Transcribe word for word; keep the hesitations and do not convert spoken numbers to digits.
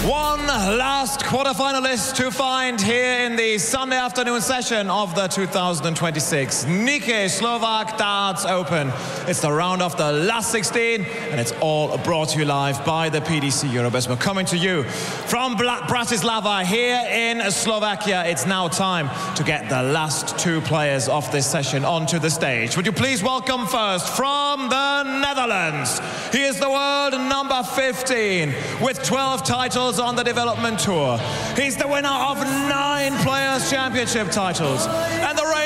One last quarterfinalist to find here in the Sunday afternoon session of the two thousand twenty-six Nike Slovak Darts Open. It's the round of the last sixteen, and it's all brought to you live by the P D C Eurobest. We're coming to you from Bratislava here in Slovakia. It's now time to get the last two players of this session onto the stage. Would you please welcome first from the Netherlands? He is the world number fifteen with twelve titles on the development tour. He's the winner of nine Players' Championship titles and the